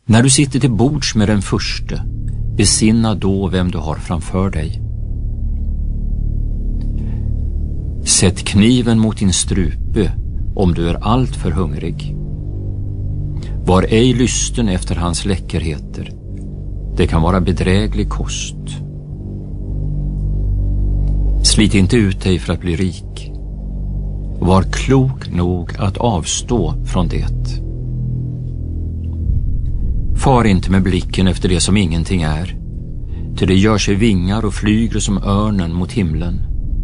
När du sitter till bords med den förste, besinna då vem du har framför dig. Sätt kniven mot din strupe om du är allt för hungrig. Var ej lysten efter hans läckerheter. Det kan vara bedräglig kost. Slit inte ut dig för att bli rik. Var klok nog att avstå från det. Far inte med blicken efter det som ingenting är, till det gör sig vingar och flyger som örnen mot himlen.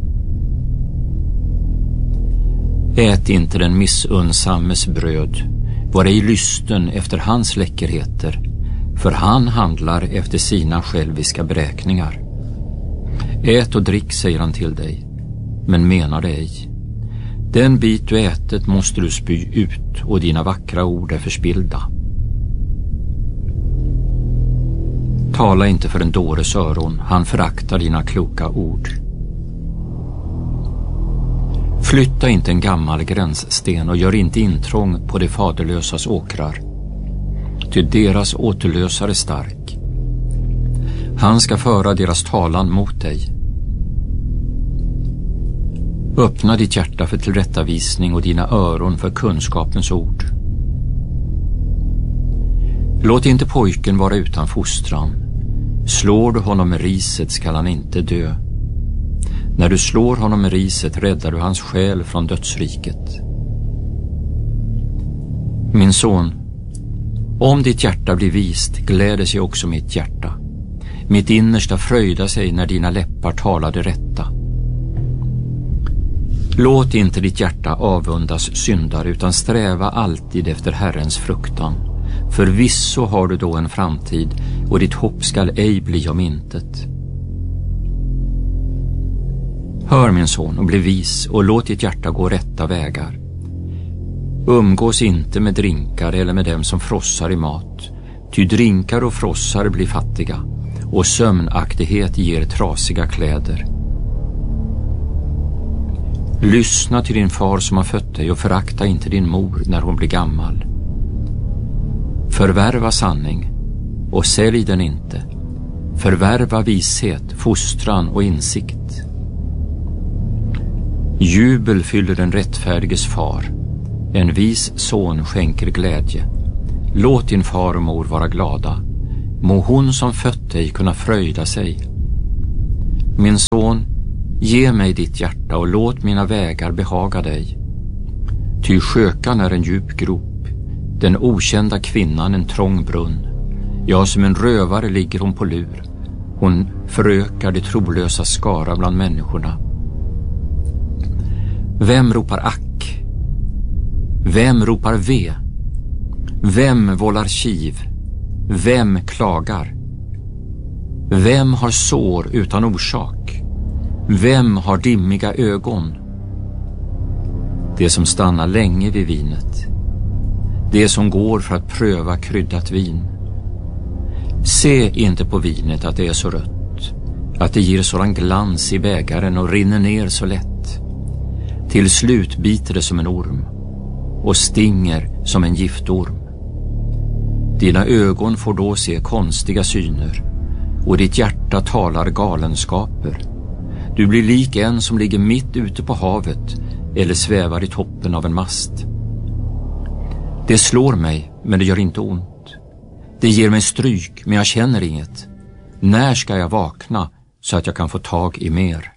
Ät inte den missunnsammes bröd, var ej lysten efter hans läckerheter, för han handlar efter sina själviska beräkningar. Ät och drick, säger han till dig, men menar det ej. Den bit du ätit måste du spy ut, och dina vackra ord är förspillda. Tala inte för en dåres öron, han föraktar dina kloka ord. Flytta inte en gammal gränssten och gör inte intrång på de faderlösas åkrar, ty deras återlösare är stark. Han ska föra deras talan mot dig. Öppna ditt hjärta för tillrättavisning och dina öron för kunskapens ord. Låt inte pojken vara utan fostran. Slår du honom med riset skall han inte dö. När du slår honom med riset räddar du hans själ från dödsriket. Min son, om ditt hjärta blir vist gläder sig också mitt hjärta. Mitt innersta fröjdar sig när dina läppar talar det rätta. Låt inte ditt hjärta avundas syndar, utan sträva alltid efter Herrens fruktan. Förvisso har du då en framtid, och ditt hopp skall ej bli om intet. Hör, min son, och bli vis, och låt ditt hjärta gå rätta vägar. Umgås inte med drinkar eller med dem som frossar i mat, ty drinkar och frossar blir fattiga, och sömnaktighet ger trasiga kläder. Lyssna till din far som har fött dig, och förakta inte din mor när hon blir gammal. Förvärva sanning och sälj den inte. Förvärva vishet, fostran och insikt. Jubel fyller den rättfärdiges far. En vis son skänker glädje. Låt din far och mor vara glada. Må hon som fött dig kunna fröjda sig. Min son, ge mig ditt hjärta och låt mina vägar behaga dig. Ty skökan är en djup grop, den okända kvinnan en trång brunn. Ja, som en rövare ligger hon på lur. Hon förökar det trolösa skara bland människorna. Vem ropar ack? Vem ropar ve? Vem vållar kiv? Vem klagar? Vem har sår utan orsak? Vem har dimmiga ögon? Det som stannar länge vid vinet. Det som går för att pröva kryddat vin. Se inte på vinet att det är så rött, att det ger sådan glans i bägaren och rinner ner så lätt. Till slut biter det som en orm och stinger som en giftorm. Dina ögon får då se konstiga syner och ditt hjärta talar galenskaper. Du blir lik en som ligger mitt ute på havet eller svävar i toppen av en mast. Det slår mig, men det gör inte ont. Det ger mig stryk, men jag känner inget. När ska jag vakna så att jag kan få tag i mer?